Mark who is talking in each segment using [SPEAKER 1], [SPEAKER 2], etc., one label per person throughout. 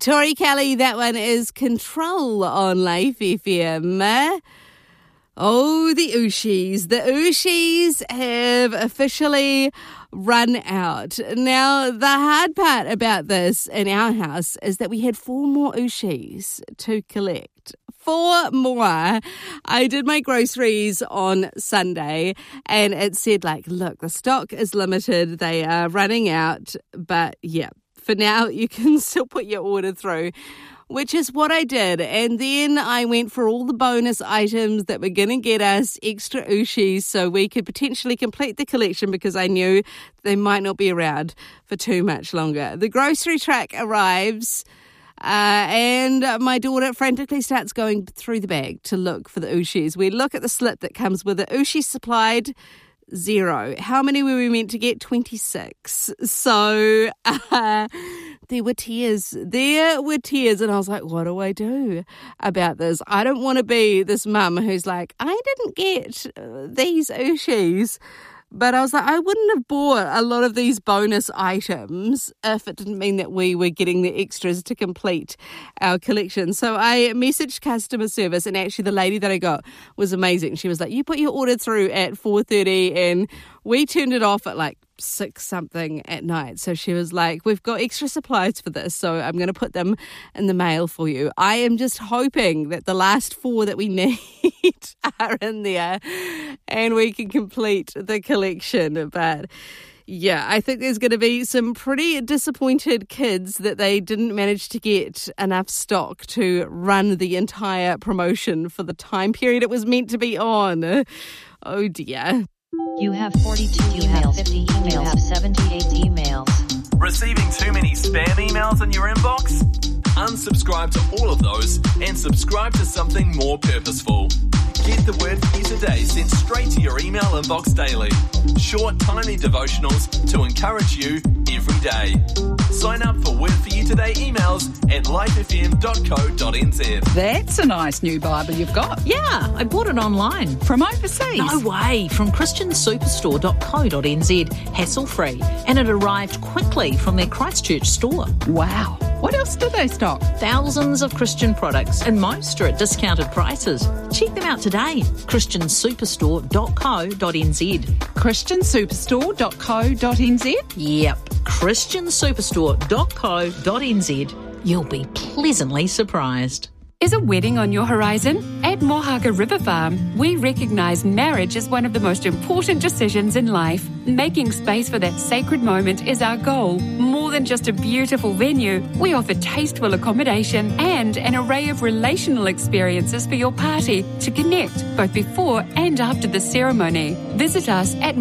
[SPEAKER 1] Tori Kelly, that one is Control on Life FM. Oh, the Ooshies. The Ooshies have officially run out. Now, the hard part about this in our house is that we had 4 more Ooshies to collect. 4 more. I did my groceries on Sunday and it said, look, the stock is limited. They are running out. But yeah, for now, you can still put your order through, which is what I did. And then I went for all the bonus items that were going to get us extra Ooshies so we could potentially complete the collection because I knew they might not be around for too much longer. The grocery truck arrives and my daughter frantically starts going through the bag to look for the Ooshies. We look at the slip that comes with it. Ooshies supplied, 0. How many were we meant to get? 26. So there were tears. And I was like, what do I do about this? I don't want to be this mum who's like, I didn't get these Ooshies. But I was like, I wouldn't have bought a lot of these bonus items if it didn't mean that we were getting the extras to complete our collection. So I messaged customer service, and actually the lady that I got was amazing. She was like, you put your order through at 4:30 and we turned it off at 6-something at night. So she was like, we've got extra supplies for this, so I'm going to put them in the mail for you. I am just hoping that the last 4 that we need are in there and we can complete the collection. But yeah, I think there's going to be some pretty disappointed kids that they didn't manage to get enough stock to run the entire promotion for the time period it was meant to be on. Oh dear.
[SPEAKER 2] You have 42 emails. You have 50 emails. You have 78 emails.
[SPEAKER 3] Receiving too many spam emails in your inbox? Unsubscribe to all of those and subscribe to something more purposeful. Get the Word for You Today sent straight to your email inbox daily. Short, tiny devotionals to encourage you every day. Sign up for Word for You Today emails at lifefm.co.nz.
[SPEAKER 4] That's a nice new Bible you've got.
[SPEAKER 5] Yeah, I bought it online.
[SPEAKER 4] From overseas?
[SPEAKER 5] No way, from christiansuperstore.co.nz, hassle-free. And it arrived quickly from their Christchurch store.
[SPEAKER 4] Wow. What else do they stock?
[SPEAKER 5] Thousands of Christian products, and most are at discounted prices. Check them out today. christiansuperstore.co.nz.
[SPEAKER 4] christiansuperstore.co.nz?
[SPEAKER 5] Yep, christiansuperstore.co.nz. You'll be pleasantly surprised.
[SPEAKER 6] Is a wedding on your horizon? At Mohaka River Farm, we recognise marriage as one of the most important decisions in life. Making space for that sacred moment is our goal. More than just a beautiful venue, we offer tasteful accommodation and an array of relational experiences for your party to connect both before and after the ceremony. Visit us at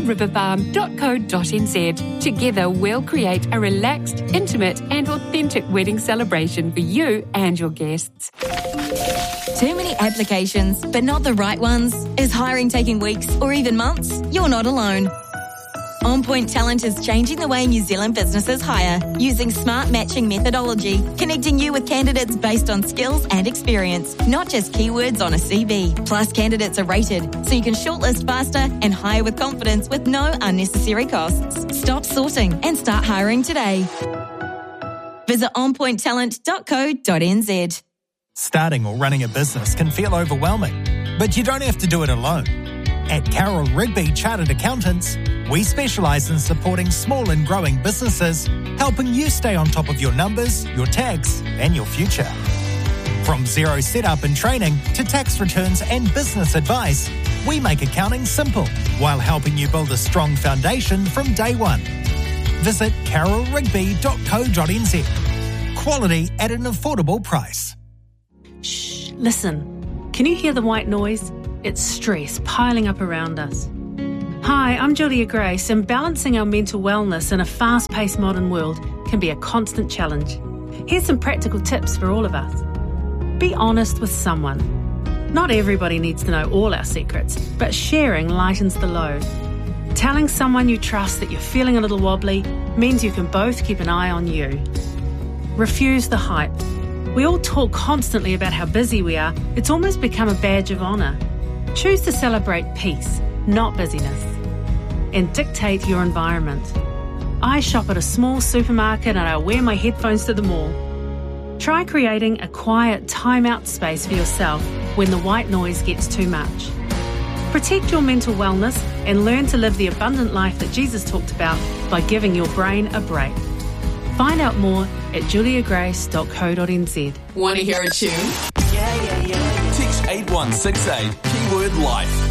[SPEAKER 6] mohakariverfarm.co.nz. Together, we'll create a relaxed, intimate and authentic wedding celebration for you and your guests.
[SPEAKER 7] Too many applications, but not the right ones? Is hiring taking weeks or even months? You're not alone. On Point Talent is changing the way New Zealand businesses hire, using smart matching methodology, connecting you with candidates based on skills and experience, not just keywords on a CV. Plus, candidates are rated, so you can shortlist faster and hire with confidence with no unnecessary costs. Stop sorting and start hiring today. Visit onpointtalent.co.nz.
[SPEAKER 8] Starting or running a business can feel overwhelming, but you don't have to do it alone. At Carroll Rigby Chartered Accountants, we specialise in supporting small and growing businesses, helping you stay on top of your numbers, your tax, and your future. From zero setup and training to tax returns and business advice, we make accounting simple while helping you build a strong foundation from day one. Visit carrollrigby.co.nz. Quality at an affordable price.
[SPEAKER 9] Shh, listen. Can you hear the white noise? It's stress piling up around us. Hi, I'm Julia Grace, and balancing our mental wellness in a fast-paced modern world can be a constant challenge. Here's some practical tips for all of us. Be honest with someone. Not everybody needs to know all our secrets, but sharing lightens the load. Telling someone you trust that you're feeling a little wobbly means you can both keep an eye on you. Refuse the hype. We all talk constantly about how busy we are. It's almost become a badge of honour. Choose to celebrate peace, not busyness. And dictate your environment. I shop at a small supermarket and I wear my headphones to the mall. Try creating a quiet time-out space for yourself when the white noise gets too much. Protect your mental wellness and learn to live the abundant life that Jesus talked about by giving your brain a break. Find out more at juliagrace.co.nz.
[SPEAKER 10] Want to hear a tune?
[SPEAKER 3] Text 8168, keyword life.